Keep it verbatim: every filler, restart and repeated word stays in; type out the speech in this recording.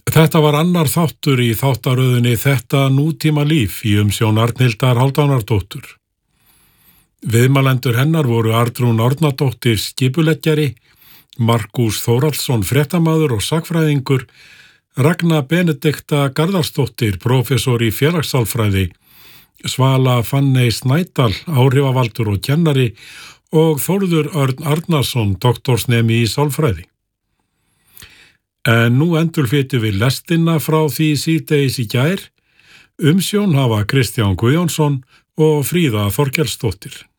Þetta var annar þáttur í þáttaröðinni Þetta nútíma líf í umsjón Arnhildar Hálfdánardóttur. Viðmælendur hennar voru Arnrún Árnadóttir skipuleggjari, Markús Þórhallsson fréttamaður og sagnfræðingur, Ragna Benedikta Garðarsdóttir prófessor í félagssálfræði, Svala Fanney Snædal áhrifavaldur og kennari og Þórður Örn Arnarsson doktorsnemi í sálfræði. En nú endurflytjum við lestina frá því síðdegis í gær. Umsjón hafa Kristján Guðjónsson og Fríða Þorkelsdóttir.